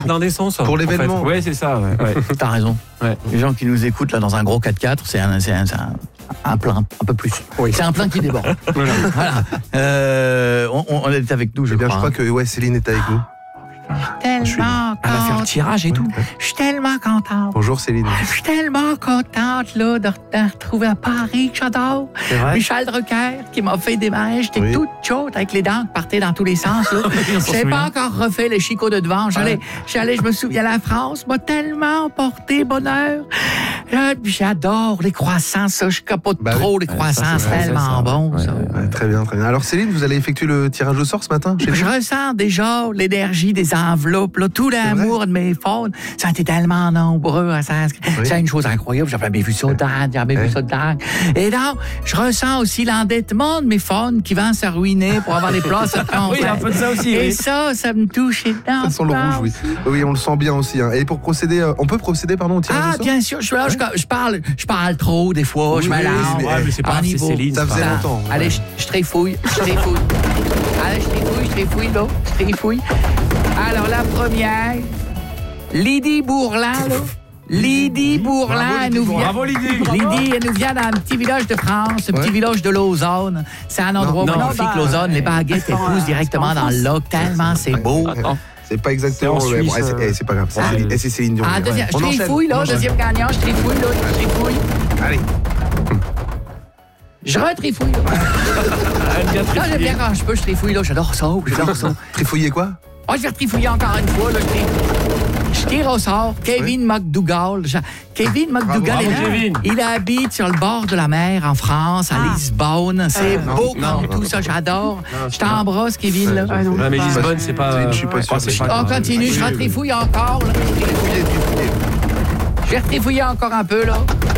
Dans des sens. Pour l'événement. En fait. Ouais, c'est ça. Ouais. T'as raison. Ouais. Les gens qui nous écoutent là dans un gros 4x4, c'est un plein, un peu plus. Oui. C'est un plein qui déborde. Voilà. On est avec nous, je Je crois. crois que Céline est avec nous. Tellement Elle va faire le tirage et tout. Je suis tellement contente. Bonjour Céline. Je suis tellement contente là, de retrouver à Paris, que j'adore. C'est vrai? Michel Drucker, qui m'a fait des manèges. J'étais toute chaude avec les dents qui partaient dans tous les sens. Je n'avais pas encore refait le chicot de devant. J'allais, je me souviens, la France m'a tellement porté bonheur. J'adore les croissants, ça. Je capote trop les croissants. C'est tellement bon, ça. Ouais, très bien, très bien. Alors Céline, vous allez effectuer le tirage au sort ce matin chez Je vous? ressens déjà l'énergie des enveloppes, là, tout l'amour de mes phones. Ça a été tellement nombreux. C'est une chose incroyable. J'avais jamais vu ça de dingue. Et donc, je ressens aussi l'endettement de mes phones qui vont se ruiner pour avoir des places à prendre. Oui, il y a un peu de ça aussi. Et oui. ça me touche dedans. Ça sent le rouge, oui. Oui, on le sent bien aussi. Hein. Et pour procéder, on peut procéder, au tirage au sort? Bien sûr. Je parle trop des fois. Oui, je mélange. oui, Ouais, mais c'est pas grave, c'est Céline. Ça faisait longtemps. Allez, je tréfouille. Allez, je tréfouille. Alors, la première, Lydie Bourlan, là. Lydie Bourlan, elle nous vient. Bravo Lydie. Lydie, elle nous vient d'un petit village de France, un petit village de Lausanne. C'est un endroit magnifique, Lausanne. Les baguettes, elles poussent directement dans le lac, tellement c'est beau. Attends. C'est pas exactement C'est en Suisse, c'est pas grave. C'est Céline Dion. Deuxième, je On enchaîne. tréfouille, là. Deuxième gagnant, je tréfouille. Allez. Je retréfouille, là. Là, j'aime bien quand je peux, je tréfouille, là. J'adore ça. Trifouiller quoi? Je vais trifouiller encore une fois, là. Je tire au sort Kevin McDougall. Kevin McDougall, il habite sur le bord de la mer en France, à Lisbonne. C'est beau comme tout ça, j'adore. Je t'embrasse, Kevin. Là. Ouais, mais Lisbonne, c'est pas. Je suis pas sûr. On continue, je retrifouille encore. Là. Je vais retrifouiller encore un peu, là.